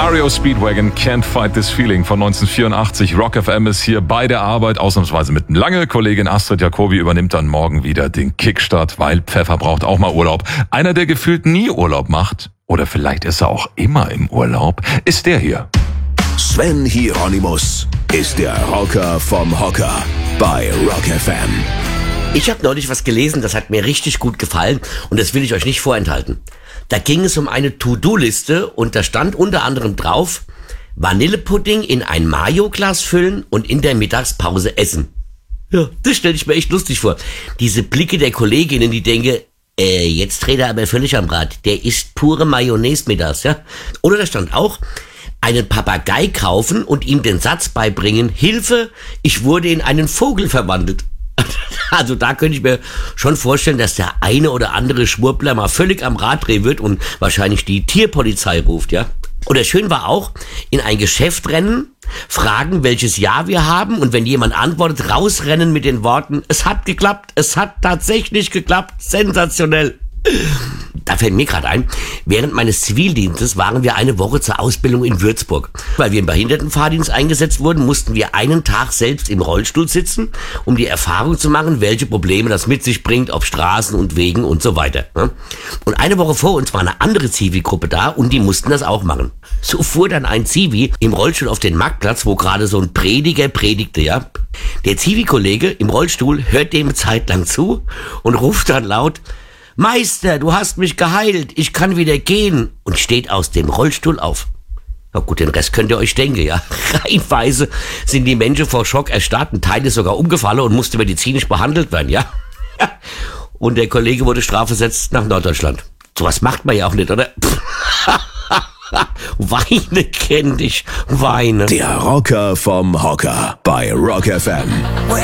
REO Speedwagon, Can't Fight This Feeling von 1984. Rock FM ist hier bei der Arbeit, ausnahmsweise mit Lange. Kollegin Astrid Jacobi übernimmt dann morgen wieder den Kickstart, weil Pfeffer braucht auch mal Urlaub. Einer, der gefühlt nie Urlaub macht, oder vielleicht ist er auch immer im Urlaub, ist der hier. Sven Hieronymus ist der Rocker vom Hocker bei Rock FM. Ich habe neulich was gelesen, das hat mir richtig gut gefallen und das will ich euch nicht vorenthalten. Da ging es um eine To-Do-Liste und da stand unter anderem drauf: Vanillepudding in ein Mayo-Glas füllen und in der Mittagspause essen. Ja, das stelle ich mir echt lustig vor. Diese Blicke der Kolleginnen, die denken, jetzt dreht er aber völlig am Rad. Der isst pure Mayonnaise mittags, ja. Oder da stand auch: einen Papagei kaufen und ihm den Satz beibringen: Hilfe, ich wurde in einen Vogel verwandelt. Also da könnte ich mir schon vorstellen, dass der eine oder andere Schwurbler mal völlig am Rad drehen wird und wahrscheinlich die Tierpolizei ruft, ja. Oder schön war auch, in ein Geschäft rennen, fragen, welches Jahr wir haben, und wenn jemand antwortet, rausrennen mit den Worten: Es hat geklappt, es hat tatsächlich geklappt, sensationell. Da fällt mir gerade ein, während meines Zivildienstes waren wir eine Woche zur Ausbildung in Würzburg. Weil wir im Behindertenfahrdienst eingesetzt wurden, mussten wir einen Tag selbst im Rollstuhl sitzen, um die Erfahrung zu machen, welche Probleme das mit sich bringt auf Straßen und Wegen und so weiter. Und eine Woche vor uns war eine andere Zivi-Gruppe da und die mussten das auch machen. So fuhr dann ein Zivi im Rollstuhl auf den Marktplatz, wo gerade so ein Prediger predigte, ja. Der Zivi-Kollege im Rollstuhl hört dem zeitlang zu und ruft dann laut: Meister, du hast mich geheilt, ich kann wieder gehen, und steht aus dem Rollstuhl auf. Na gut, den Rest könnt ihr euch denken, ja. Reihenweise sind die Menschen vor Schock erstarrt, ein Teil ist sogar umgefallen und musste medizinisch behandelt werden, ja. Und der Kollege wurde strafversetzt nach Norddeutschland. Sowas macht man ja auch nicht, oder? Weine kenn dich, weine. Der Rocker vom Hocker bei Rock FM.